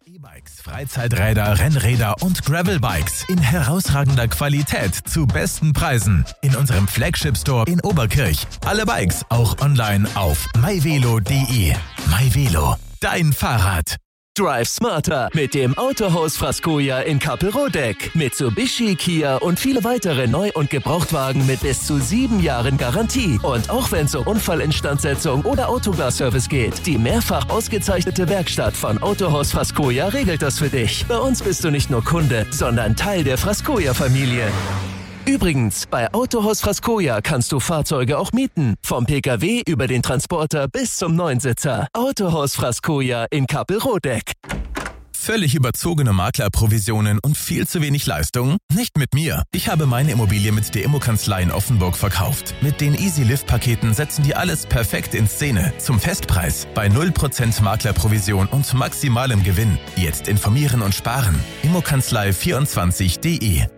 E-Bikes, Freizeiträder, Rennräder und Gravelbikes in herausragender Qualität zu besten Preisen. In unserem Flagship-Store in Oberkirch. Alle Bikes auch online auf myvelo.de. myvelo, dein Fahrrad. Drive smarter mit dem Autohaus Frascoja in Kappelrodeck. Mitsubishi, Kia und viele weitere Neu- und Gebrauchtwagen mit bis zu 7 Jahren Garantie. Und auch wenn es um Unfallinstandsetzung oder Autoglas-Service geht, die mehrfach ausgezeichnete Werkstatt von Autohaus Frascoja regelt das für dich. Bei uns bist du nicht nur Kunde, sondern Teil der Frascoja-Familie. Übrigens, bei Autohaus Frascoja kannst du Fahrzeuge auch mieten. Vom Pkw über den Transporter bis zum Neunsitzer. Autohaus Frascoja in Kappelrodeck. Völlig überzogene Maklerprovisionen und viel zu wenig Leistung? Nicht mit mir. Ich habe meine Immobilie mit der Immo-Kanzlei in Offenburg verkauft. Mit den Easy-Lift-Paketen setzen die alles perfekt in Szene. Zum Festpreis. Bei 0% Maklerprovision und maximalem Gewinn. Jetzt informieren und sparen. Immo-Kanzlei24.de